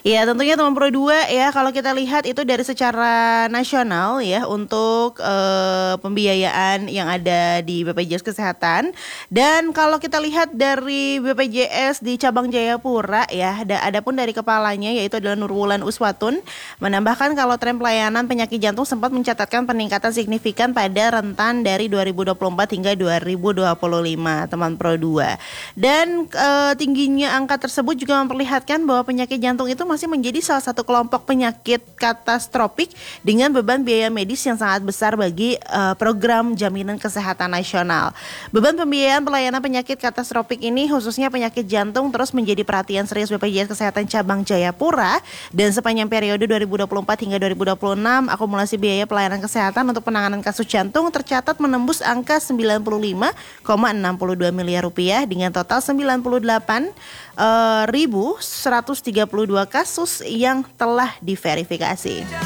Ya, tentunya teman Pro 2 ya, kalau kita lihat itu dari secara nasional ya untuk pembiayaan yang ada di BPJS Kesehatan. Dan kalau kita lihat dari BPJS di cabang Jayapura ya, ada pun dari kepalanya yaitu adalah Nurwulan Uswatun menambahkan kalau tren pelayanan penyakit jantung sempat mencatatkan peningkatan signifikan pada rentan dari 2024 hingga 2025, teman Pro 2. Dan tingginya angka tersebut juga memperlihatkan bahwa penyakit jantung itu masih menjadi salah satu kelompok penyakit katastropik dengan beban biaya medis yang sangat besar bagi program jaminan kesehatan nasional. Beban pembiayaan pelayanan penyakit katastropik ini khususnya penyakit jantung terus menjadi perhatian serius BPJS Kesehatan Cabang Jayapura, dan sepanjang periode 2024 hingga 2026 akumulasi biaya pelayanan kesehatan untuk penanganan kasus jantung tercatat menembus angka 95,62 miliar rupiah dengan total 98.132 kasus yang telah diverifikasi.